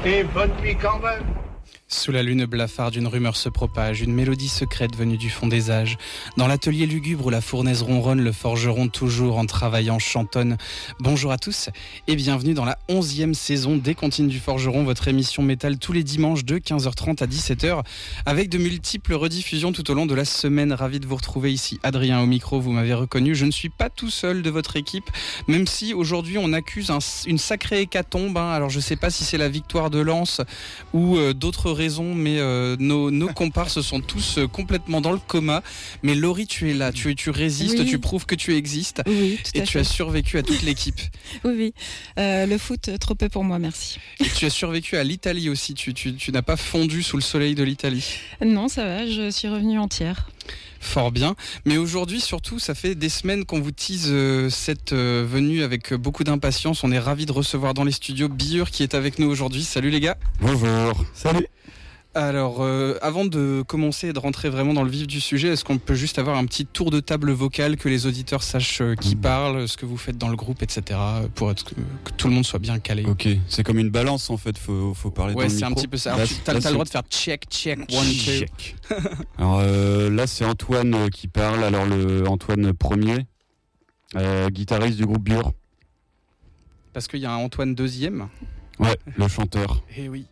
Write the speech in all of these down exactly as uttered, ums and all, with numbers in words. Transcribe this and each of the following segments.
Et bonne nuit quand même. Sous la lune blafarde, une rumeur se propage, une mélodie secrète venue du fond des âges. Dans l'atelier lugubre où la fournaise ronronne, le forgeron toujours en travaillant chantonne. Bonjour à tous et bienvenue dans la onzième saison des Comptines du Forgeron, votre émission métal tous les dimanches de quinze heures trente à dix-sept heures, avec de multiples rediffusions tout au long de la semaine. Ravi de vous retrouver ici, Adrien au micro, vous m'avez reconnu. Je ne suis pas tout seul de votre équipe, même si aujourd'hui on accuse un, une sacrée hécatombe. Hein. Alors je ne sais pas si c'est la victoire de Lens ou euh, d'autres raison, mais euh, nos, nos comparses sont tous euh, complètement dans le coma. Mais Laurie, tu es là, tu, tu résistes, oui. Tu prouves que tu existes, oui, tout et à tu fait. as survécu à toute l'équipe. Oui, oui. Euh, le foot, trop peu pour moi, merci. Et tu as survécu à l'Italie aussi, tu, tu, tu n'as pas fondu sous le soleil de l'Italie. Non, ça va, je suis revenue entière. Fort bien, mais aujourd'hui surtout ça fait des semaines qu'on vous tease euh, cette euh, venue avec beaucoup d'impatience. On est ravis de recevoir dans les studios Biur qui est avec nous aujourd'hui. Salut les gars. Bonjour. Salut. Alors, euh, avant de commencer et de rentrer vraiment dans le vif du sujet, est-ce qu'on peut juste avoir un petit tour de table vocal, que les auditeurs sachent euh, qui parle, ce que vous faites dans le groupe, et cetera, pour être, que, que tout le monde soit bien calé. Ok, c'est comme une balance en fait, faut, faut parler ouais, dans le micro. Ouais, c'est un petit peu ça. Alors, là, tu as, là, t'as le droit de faire check, check, one, check. two. Alors euh, là, c'est Antoine euh, qui parle. Alors, le Antoine premier, euh, guitariste du groupe Biur. Parce qu'il y a un Antoine deuxième. Ouais, le chanteur. Eh oui.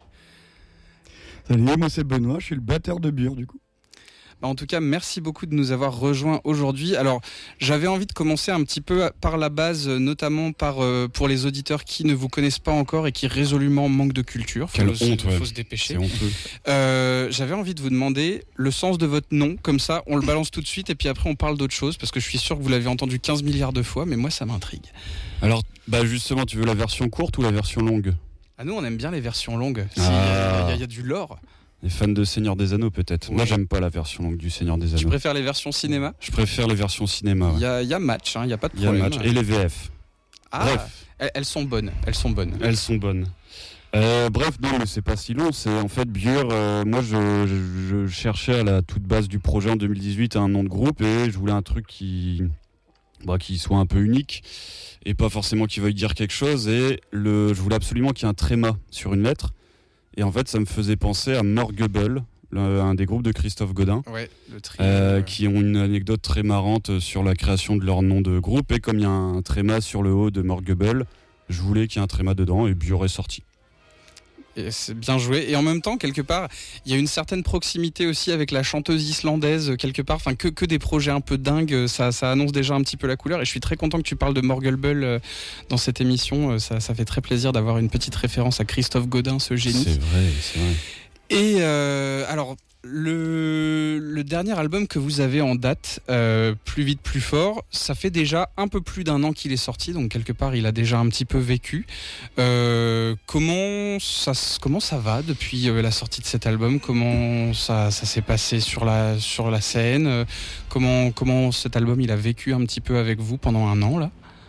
Salut, moi c'est Benoît, je suis le batteur de Biur du coup. Bah en tout cas, merci beaucoup de nous avoir rejoints aujourd'hui. Alors, j'avais envie de commencer un petit peu par la base, notamment par, euh, pour les auditeurs qui ne vous connaissent pas encore et qui résolument manquent de culture. Quelle faut honte, se, ouais. faut se dépêcher. C'est honteux. Euh, j'avais envie de vous demander le sens de votre nom, comme ça on le balance tout de suite et puis après on parle d'autre chose, parce que je suis sûr que vous l'avez entendu quinze milliards de fois, mais moi ça m'intrigue. Alors, bah justement, tu veux la version courte ou la version longue ? Ah, nous on aime bien les versions longues, il ah. si, y, y, y a du lore. Les fans de Seigneur des Anneaux peut-être. Ouais. Moi j'aime pas la version longue du Seigneur des Anneaux. Tu préfères les versions cinéma ? Je préfère les versions cinéma. Il ouais. y, y a match, il hein, n'y a pas de problème. Il y a match et les V F. Ah, bref. Elles, elles sont bonnes, elles sont bonnes. Elles sont bonnes. Euh, bref, non mais c'est pas si long, c'est en fait Biur, euh, moi je, je, je cherchais à la toute base du projet en deux mille dix-huit un nom de groupe et je voulais un truc qui, bah, qui soit un peu unique et pas forcément qui veuille dire quelque chose, et le, je voulais absolument qu'il y ait un tréma sur une lettre, et en fait ça me faisait penser à Morgubel, un des groupes de Christophe Godin, ouais, le tri, euh, ouais. qui ont une anecdote très marrante sur la création de leur nom de groupe, et comme il y a un tréma sur le haut de Morgubel, je voulais qu'il y ait un tréma dedans, et Biur est sorti. Et c'est bien joué, et en même temps quelque part il y a une certaine proximité aussi avec la chanteuse islandaise quelque part, enfin que, que des projets un peu dingues, ça, ça annonce déjà un petit peu la couleur, et je suis très content que tu parles de Morgubel dans cette émission, ça, ça fait très plaisir d'avoir une petite référence à Christophe Godin, ce génie. C'est vrai, c'est vrai. Et euh, alors le, le dernier album que vous avez en date, euh, Plus vite, plus fort, ça fait déjà un peu plus d'un an qu'il est sorti, donc quelque part il a déjà un petit peu vécu. Euh, comment, ça, comment ça va depuis euh, la sortie de cet album ? Comment ça, ça s'est passé sur la, sur la scène ? Comment, comment cet album il a vécu un petit peu avec vous pendant un an là ?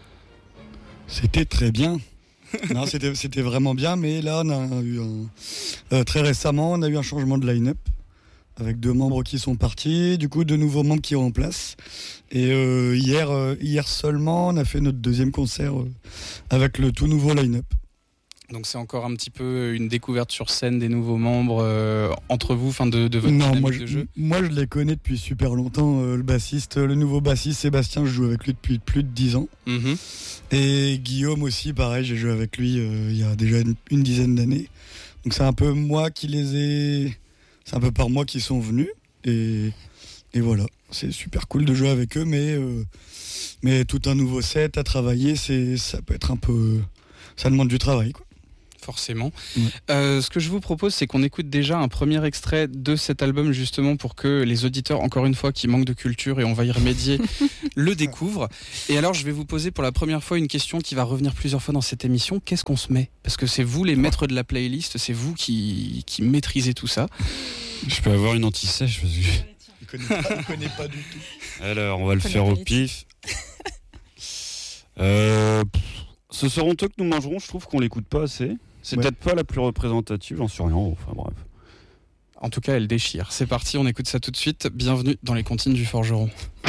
C'était très bien. Non, c'était, c'était vraiment bien, mais là on a eu un, euh, très récemment on a eu un changement de line-up avec deux membres qui sont partis, du coup deux nouveaux membres qui remplacent, et euh, hier, euh, hier seulement on a fait notre deuxième concert euh, avec le tout nouveau line-up. Donc c'est encore un petit peu une découverte sur scène des nouveaux membres euh, entre vous, fin de, de votre non, dynamique moi, de je, jeu. Moi je les connais depuis super longtemps, euh, le bassiste, le nouveau bassiste Sébastien, je joue avec lui depuis plus de dix ans. Mm-hmm. Et Guillaume aussi, pareil, j'ai joué avec lui euh, il y a déjà une, une dizaine d'années. Donc c'est un peu moi qui les ai... C'est un peu par moi qu'ils sont venus. Et, et voilà, c'est super cool de jouer avec eux, mais, euh, mais tout un nouveau set à travailler, c'est, ça peut être un peu... Ça demande du travail, quoi. Forcément. Ouais. Euh, ce que je vous propose, c'est qu'on écoute déjà un premier extrait de cet album, justement pour que les auditeurs, encore une fois, qui manquent de culture, et on va y remédier, le découvrent. Et alors, je vais vous poser pour la première fois une question qui va revenir plusieurs fois dans cette émission. Qu'est-ce qu'on se met ? Parce que c'est vous les maîtres de la playlist, c'est vous qui, qui maîtrisez tout ça. Je peux avoir une anti-sèche parce que... Il connaît pas, il connaît pas du tout. Alors, on va le faire au pif. euh, ce soir honteux que nous mangerons, je trouve qu'on l'écoute pas assez. C'est ouais. peut-être pas la plus représentative, j'en sais rien, enfin bref. En tout cas, elle déchire. C'est parti, on écoute ça tout de suite. Bienvenue dans les Comptines du Forgeron.